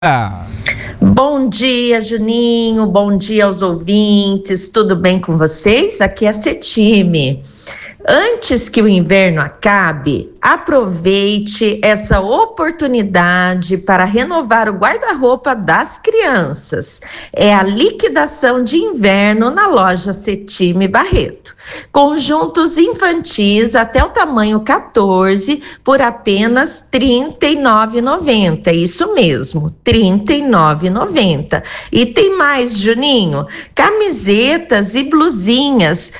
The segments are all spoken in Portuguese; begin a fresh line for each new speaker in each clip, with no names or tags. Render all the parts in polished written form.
Bom dia, Juninho. Bom dia aos ouvintes. Tudo bem com vocês? Aqui é a Cetime. Antes que o inverno acabe, aproveite essa oportunidade para renovar o guarda-roupa das crianças. É a liquidação de inverno na loja Cetime Barreto. Conjuntos infantis até o tamanho 14 por apenas R$ 39,90. Isso mesmo, R$ 39,90. E tem mais, Juninho, camisetas e blusinhas,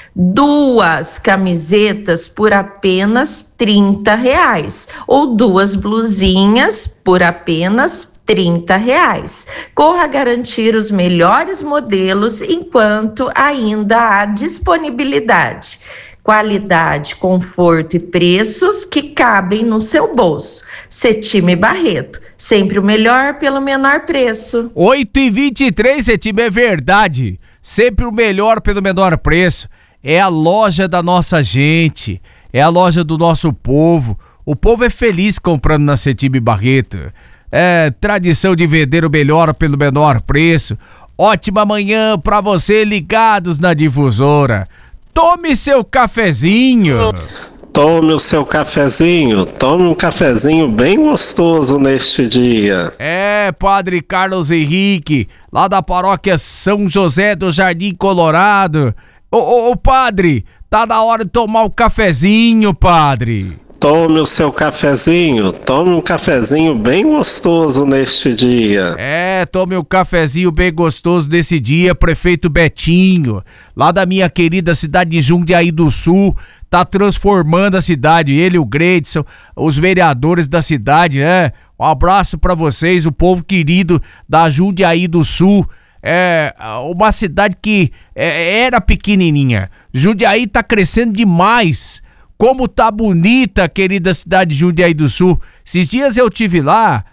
2 camisetas por apenas R$ 30, ou 2 blusinhas por apenas R$ 30. Corra garantir os melhores modelos enquanto ainda há disponibilidade. Qualidade, conforto e preços que cabem no seu bolso. Cetime Barreto, sempre o melhor pelo menor preço.
8h23, Cetime, é verdade. Sempre o melhor pelo menor preço. É a loja da nossa gente, é a loja do nosso povo. O povo é feliz comprando na Cetime Barreto. É tradição de vender o melhor pelo menor preço. Ótima manhã pra você ligados na difusora. Tome seu cafezinho.
Tome o seu cafezinho, tome um cafezinho bem gostoso neste dia.
É, Padre Carlos Henrique, lá da paróquia São José do Jardim Colorado. Ô, padre, tá na hora de tomar um cafezinho, padre.
Tome o seu cafezinho, tome um cafezinho bem gostoso neste dia.
É, tome um cafezinho bem gostoso nesse dia, prefeito Betinho, lá da minha querida cidade de Jundiaí do Sul, tá transformando a cidade, ele, o Gredson, os vereadores da cidade, né? Um abraço pra vocês, o povo querido da Jundiaí do Sul. É uma cidade que era pequenininha. Jundiaí tá crescendo demais. Como tá bonita a querida cidade de Jundiaí do Sul. Esses dias eu tive lá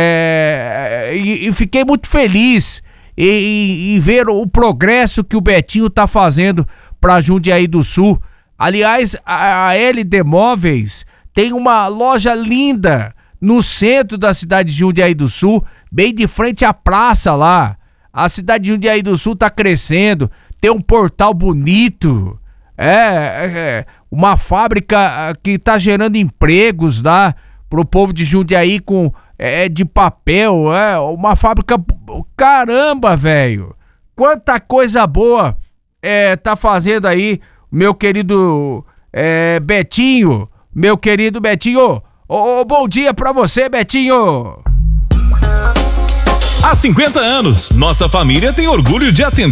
e fiquei muito feliz em ver o progresso que o Betinho tá fazendo pra Jundiaí do Sul. Aliás, a LD Móveis tem uma loja linda no centro da cidade de Jundiaí do Sul, bem de frente à praça lá. A cidade de Jundiaí do Sul tá crescendo, tem um portal bonito, uma fábrica que tá gerando empregos lá pro povo de Jundiaí com de papel, uma fábrica, caramba, velho, quanta coisa boa tá fazendo aí, meu querido Betinho, meu querido Betinho. Bom dia pra você, Betinho.
Há 50 anos, nossa família tem orgulho de atender